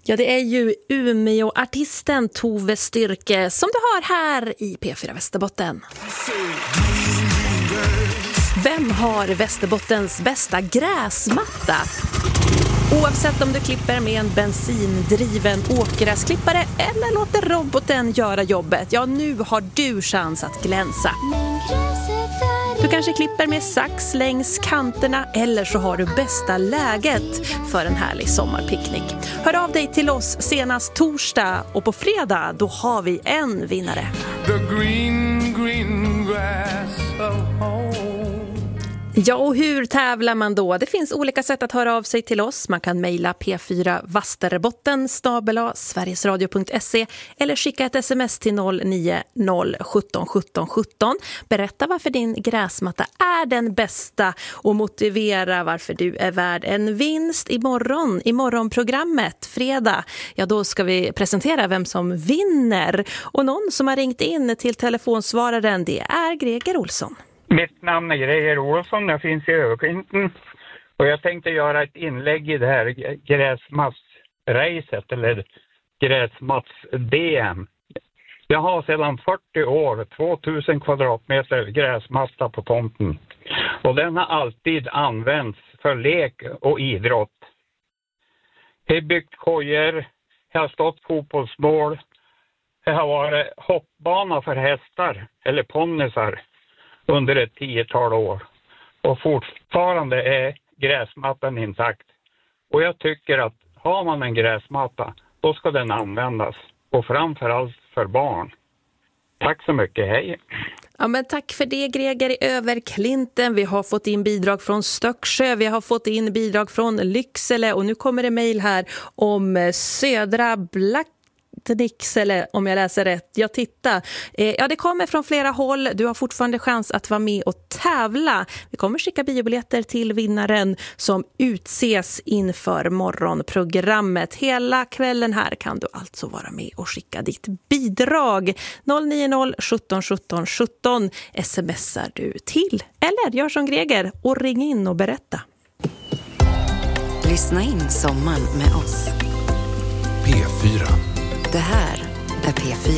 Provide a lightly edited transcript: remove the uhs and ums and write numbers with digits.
Ja, det är ju Umeå-artisten Tove Styrke som du hör här i P4 Västerbotten. Vem har Västerbottens bästa gräsmatta? Oavsett om du klipper med en bensindriven åkgräsklippare eller låter roboten göra jobbet, ja, nu har du chans att glänsa. Du kanske klipper med sax längs kanterna eller så har du bästa läget för en härlig sommarpicknick. Hör av dig till oss senast torsdag och på fredag då har vi en vinnare. The green, green grass of home. Ja, och hur tävlar man då? Det finns olika sätt att höra av sig till oss. Man kan mejla p4vasterbotten@sverigesradio.se eller skicka ett sms till 090171717. Berätta varför din gräsmatta är den bästa och motivera varför du är värd en vinst imorgon. I morgonprogrammet, fredag, ja då ska vi presentera vem som vinner. Och någon som har ringt in till telefonsvararen, det är Greger Olsson. Mitt namn är Greger Olsson, jag finns i Överklinten och jag tänkte göra ett inlägg i det här gräsmattsracet eller gräsmatts-DM. Jag har sedan 40 år 2000 kvadratmeter gräsmatta på tomten och den har alltid använts för lek och idrott. Jag har byggt kojor, jag har stått fotbollsmål, jag har varit hoppbana för hästar eller ponnysar under ett 10-tal år. Och fortfarande är gräsmattan intakt. Och jag tycker att har man en gräsmatta, då ska den användas. Och framförallt för barn. Tack så mycket, hej! Ja, men tack för det, Greger i Överklinten. Vi har fått in bidrag från Stöcksjö, vi har fått in bidrag från Lycksele och nu kommer det mejl här om Södra Blacknixele, om jag läser rätt. Jag tittar. Ja, det kommer från flera håll. Du har fortfarande chans att vara med och tävla. Vi kommer skicka biobiljetter till vinnaren som utses inför morgonprogrammet. Hela kvällen här kan du alltså vara med och skicka ditt bidrag. 090 17 17 17 smsar du till. Eller gör som Greger och ring in och berätta. Lyssna in sommaren med oss. P4. Det här är P4.